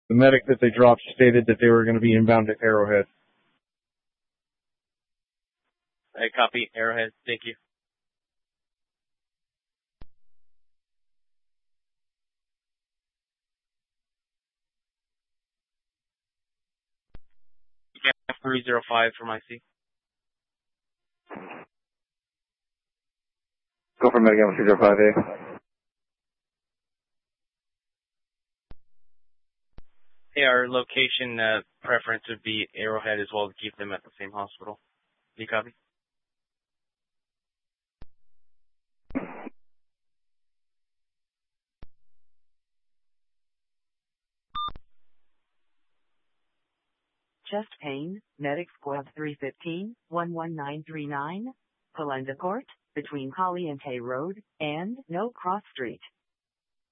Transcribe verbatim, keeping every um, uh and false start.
The medic that they dropped stated that they were going to be inbound to Arrowhead. I copy. Arrowhead. Thank you. three zero five from I C. Go for medic three zero five A. Hey, our location uh, preference would be Arrowhead as well to keep them at the same hospital. Do you copy? Chest pain, medic squad three fifteen, one one nine three nine, Polenda Court, between Caliente Road and No Cross Street.